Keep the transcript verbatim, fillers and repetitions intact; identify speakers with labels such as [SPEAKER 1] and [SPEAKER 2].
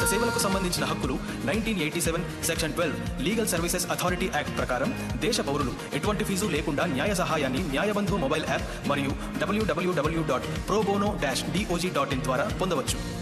[SPEAKER 1] వ్యక్తిగత సేవలకు సంబంధించిన హక్కులు nineteen eighty seven section twelve legal services authority act ప్రకారం దేశ పౌరులు ఎటువంటి ఫీజు లేకుండా న్యాయ సహాయాన్ని న్యాయబంధు మొబైల్ యాప్ మరియు డబ్ల్యూడబ్ల్యూడబ్ల్యూ dot pro bono dash DOJ dot in ద్వారా పొందవచ్చు.